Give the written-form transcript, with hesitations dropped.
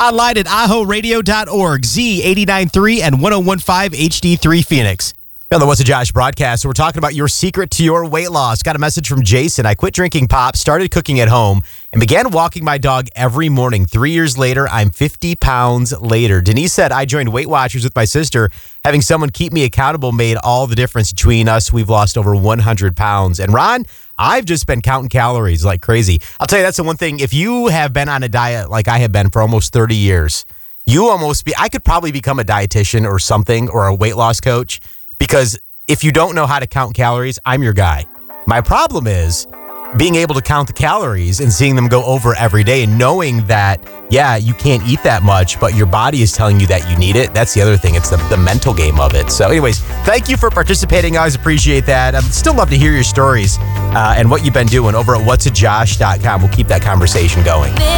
Online at ahoradio.org, Z89.3 and 101.5 HD3 Phoenix. On the What's a Josh broadcast, so we're talking about your secret to your weight loss. Got a message from Jason. I quit drinking pop, started cooking at home, and began walking my dog every morning. 3 years later, I'm 50 pounds later. Denise said, I joined Weight Watchers with my sister. Having someone keep me accountable made all the difference between us. We've lost over 100 pounds. And Ron, I've just been counting calories like crazy. I'll tell you, that's the one thing. If you have been on a diet like I have been for almost 30 years, I could probably become a dietitian or something, or a weight loss coach. Because if you don't know how to count calories, I'm your guy. My problem is being able to count the calories and seeing them go over every day and knowing that, yeah, you can't eat that much, but your body is telling you that you need it. That's the other thing. It's the mental game of it. So anyways, thank you for participating. I always appreciate that. I'd still love to hear your stories and what you've been doing over at whatsajosh.com. We'll keep that conversation going.